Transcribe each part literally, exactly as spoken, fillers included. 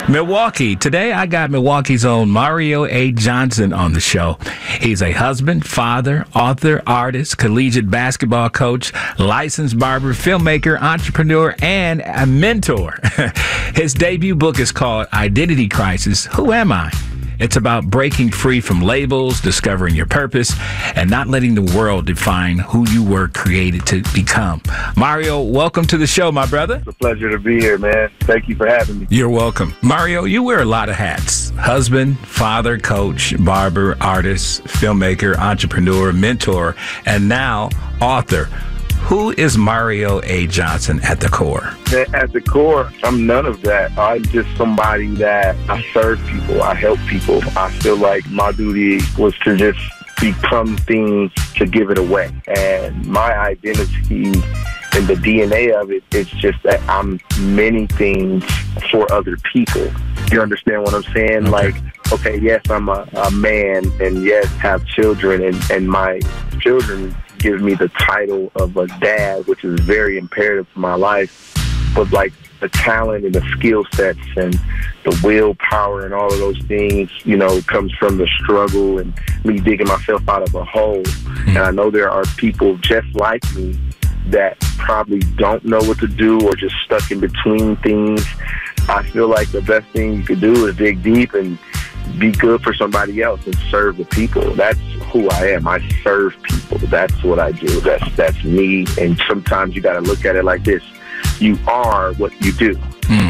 Milwaukee. Today, I got Milwaukee's own Mario A. Johnson on the show. He's a husband, father, author, artist, collegiate basketball coach, licensed barber, filmmaker, entrepreneur, and a mentor. His debut book is called Identity Crisis, Who Am I? It's about breaking free from labels, discovering your purpose, and not letting the world define who you were created to become. Mario, welcome to the show, my brother. It's a pleasure to be here, man. Thank you for having me. You're welcome. Mario, you wear a lot of hats. Husband, father, coach, barber, artist, filmmaker, entrepreneur, mentor, and now author. Who is Mario A. Johnson at the core? At the core, I'm none of that. I'm just somebody that I serve people. I help people. I feel like my duty was to just become things to give it away. And my identity and the D N A of it is just that I'm many things for other people. You understand what I'm saying? Okay. Like, okay, yes, I'm a, a man, and yes, have children, and, and my children give me the title of a dad, which is very imperative for my life. But like the talent and the skill sets and the willpower and all of those things, you know, comes from the struggle and me digging myself out of a hole. Mm-hmm. And I know there are people just like me that probably don't know what to do or just stuck in between things. I feel like the best thing you could do is dig deep and be good for somebody else and serve the people. That's who I am. I serve people. That's what I do. That's that's me. And sometimes you got to look at it like this. You are what you do. Hmm.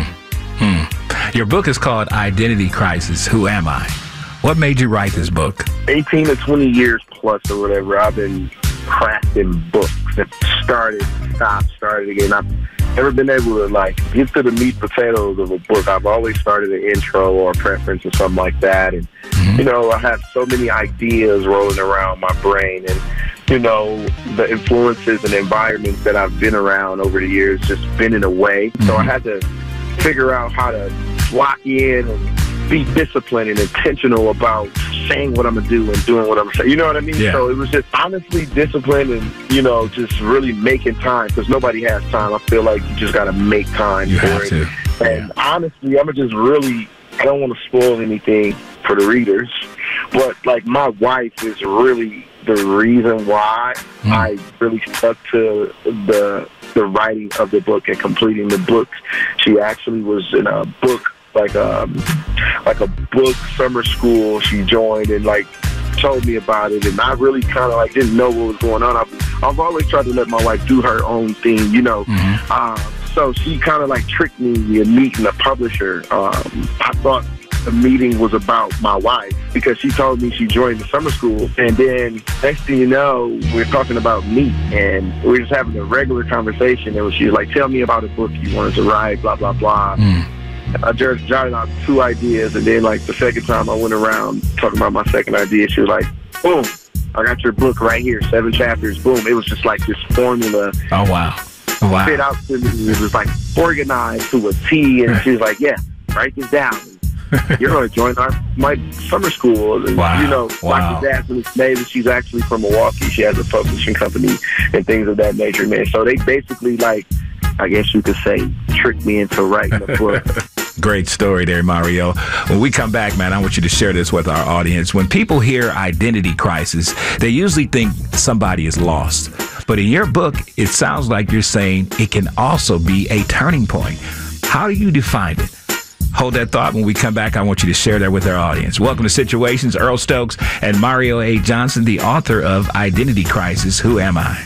Hmm. Your book is called Identity Crisis, Who Am I? What made you write this book? eighteen to twenty years plus or whatever, I've been crafting books that started, stopped, started again. I've never been able to like get to the meat potatoes of a book. I've always started an intro or a preference or something like that. And, mm-hmm. you know, I have so many ideas rolling around my brain. And, you know, the influences and environments that I've been around over the years just been in a way. Mm-hmm. So I had to figure out how to lock in and be disciplined and intentional about saying what I'm going to do and doing what I'm saying. You know what I mean? Yeah. So it was just honestly disciplined and, you know, just really making time, because nobody has time. I feel like you just got to make time you for have it. To. And yeah. honestly, I'm just really, I don't want to spoil anything for the readers, but like my wife is really the reason why mm. I really stuck to the the writing of the book and completing the book. She actually was in a book, like a, like a book summer school she joined and like told me about it, and I really kind of like didn't know what was going on. I've, I've always tried to let my wife do her own thing, you know. Mm-hmm. Uh, so she kind of like tricked me in meeting a publisher. Um, I thought the meeting was about my wife because she told me she joined the summer school, and then next thing you know, we're talking about me, and we're just having a regular conversation. And she was like, "Tell me about a book you wanted to write, blah blah blah." Mm. I just jotted out two ideas, and then like the second time I went around talking about my second idea, she was like, "Boom, I got your book right here, seven chapters." Boom. It was just like this formula. Oh wow. Wow. Fit out to me. It was like organized to a T, and she was like, "Yeah, write this down. You're going to join our my summer school." And, wow. you know, wow. Doctor Jasmine Davis, she's actually from Milwaukee. She has a publishing company and things of that nature, man. So they basically, like, I guess you could say, tricked me into writing a book. Great story there, Mario. When we come back, man, I want you to share this with our audience. When people hear identity crisis, they usually think somebody is lost. But in your book, it sounds like you're saying it can also be a turning point. How do you define it? Hold that thought. When we come back, I want you to share that with our audience. Welcome to Situations. Earl Stokes and Mario A. Johnson, the author of Identity Crisis, Who Am I?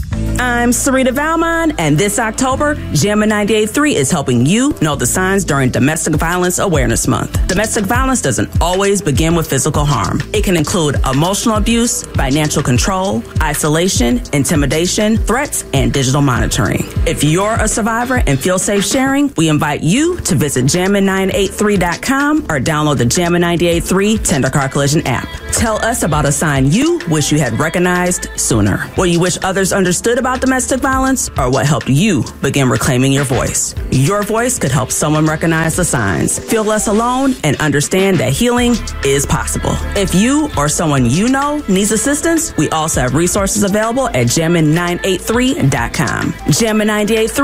I'm Sarita Valmont, and this October, Jammin' ninety-eight point three is helping you know the signs during Domestic Violence Awareness Month. Domestic violence doesn't always begin with physical harm. It can include emotional abuse, financial control, isolation, intimidation, threats, and digital monitoring. If you're a survivor and feel safe sharing, we invite you to visit jammin nine eight three dot com or download the Jammin' ninety-eight point three Tender Car Collision app. Tell us about a sign you wish you had recognized sooner. What you wish others understood about domestic violence, or what helped you begin reclaiming your voice. Your voice could help someone recognize the signs, feel less alone, and understand that healing is possible. If you or someone you know needs assistance, we also have resources available at jammin nine eight three dot com. Jammin ninety-eight point three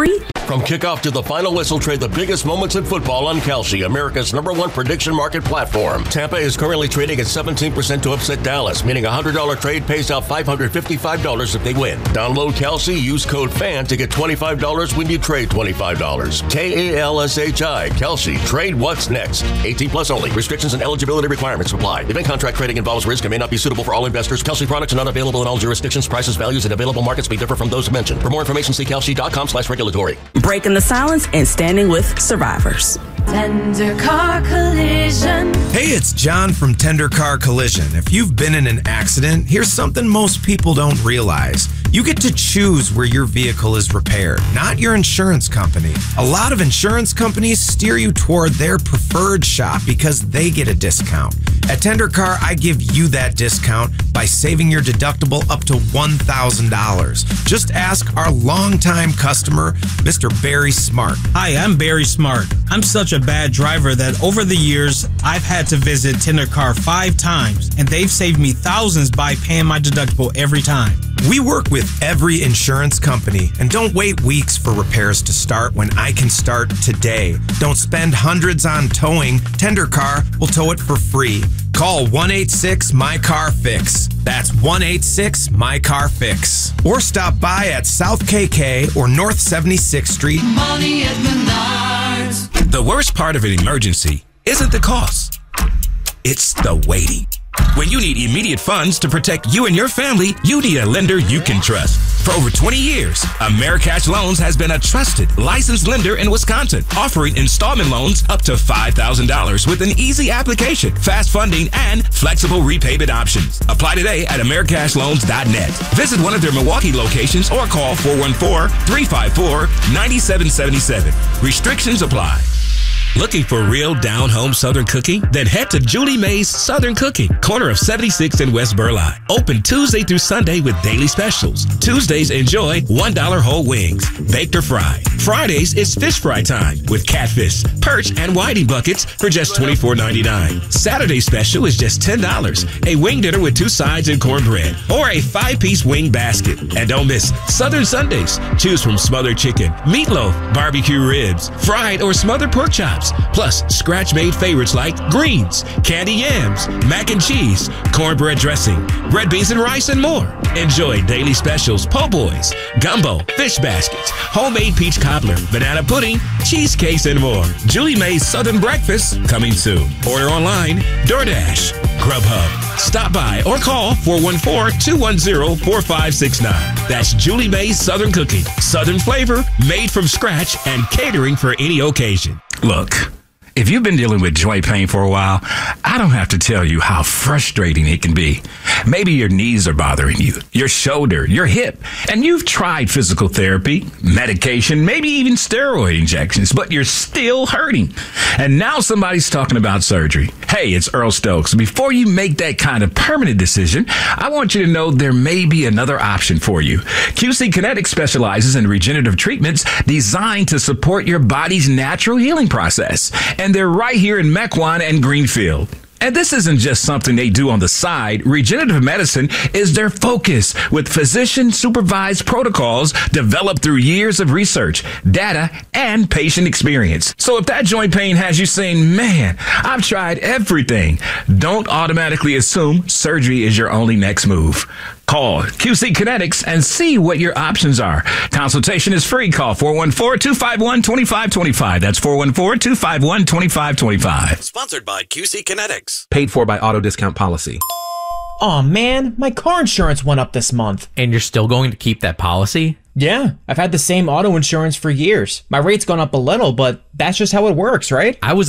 From kickoff to the final whistle, trade the biggest moments in football on Kalshi, America's number one prediction market platform. Tampa is currently trading at seventeen percent to upset Dallas, meaning a one hundred dollars trade pays out five hundred fifty-five dollars if they win. Download Kalshi, use code FAN to get twenty-five dollars when you trade twenty-five dollars. K A L S H I, Kalshi. Trade what's next. eighteen plus only. Restrictions and eligibility requirements apply. Event contract trading involves risk and may not be suitable for all investors. Kalshi products are not available in all jurisdictions. Prices, values, and available markets may differ from those mentioned. For more information, see kalshi.com slash regulatory. Breaking the silence and standing with survivors. Tender Car Collision. Hey, it's John from Tender Car Collision. If you've been in an accident, here's something most people don't realize. You get to choose where your vehicle is repaired, not your insurance company. A lot of insurance companies steer you toward their preferred shop because they get a discount. At Tender Car, I give you that discount by saving your deductible up to one thousand dollars. Just ask our longtime customer, Mister Barry Smart. Hi, I'm Barry Smart. I'm such a bad driver that over the years, I've had to visit Tender Car five times, and they've saved me thousands by paying my deductible every time. We work with every insurance company, and don't wait weeks for repairs to start when I can start today. Don't spend hundreds on towing. Tender Car will tow it for free. Call one eight six M Y C A R Fix. That's one eight six M Y C A R Fix. Or stop by at South K K or North seventy-sixth Street. Money at Menards. The worst part of an emergency isn't the cost. It's the waiting. When you need immediate funds to protect you and your family, you need a lender you can trust. For over twenty years, Americash Loans has been a trusted, licensed lender in Wisconsin, offering installment loans up to five thousand dollars with an easy application, fast funding, and flexible repayment options. Apply today at americash loans dot net. Visit one of their Milwaukee locations or call four one four, three five four, nine seven seven seven. Restrictions apply. Looking for real down-home Southern cooking? Then head to Julie Mae's Southern Cooking, corner of seventy-sixth and West Burleigh. Open Tuesday through Sunday with daily specials. Tuesdays, enjoy one dollar whole wings, baked or fried. Fridays is fish fry time with catfish, perch, and whiting buckets for just twenty-four ninety-nine. Saturday special is just ten dollars, a wing dinner with two sides and cornbread, or a five-piece wing basket. And don't miss Southern Sundays. Choose from smothered chicken, meatloaf, barbecue ribs, fried or smothered pork chops, plus scratch-made favorites like greens, candy yams, mac and cheese, cornbread dressing, red beans and rice, and more. Enjoy daily specials, po' boys, gumbo, fish baskets, homemade peach cobbler, banana pudding, cheesecakes, and more. Julie Mae's Southern Breakfast coming soon. Order online, DoorDash, Grubhub. Stop by or call four one four, two one zero, four five six nine. That's Julie Mae's Southern Cooking. Southern flavor, made from scratch, and catering for any occasion. Look, if you've been dealing with joint pain for a while, I don't have to tell you how frustrating it can be. Maybe your knees are bothering you, your shoulder, your hip, and you've tried physical therapy, medication, maybe even steroid injections, but you're still hurting. And now somebody's talking about surgery. Hey, it's Earl Stokes. Before you make that kind of permanent decision, I want you to know there may be another option for you. Q C Kinetics specializes in regenerative treatments designed to support your body's natural healing process. And they're right here in Mequon and Greenfield. And this isn't just something they do on the side. Regenerative medicine is their focus, with physician-supervised protocols developed through years of research, data, and patient experience. So if that joint pain has you saying, man, I've tried everything, don't automatically assume surgery is your only next move. Call Q C Kinetics and see what your options are. Consultation is free. Call four one four, two five one, two five two five. That's four one four, two five one, two five two five. Sponsored by Q C Kinetics. Paid for by Auto Discount Policy. Aw, man, my car insurance went up this month. And you're still going to keep that policy? Yeah, I've had the same auto insurance for years. My rate's gone up a little, but that's just how it works, right? I was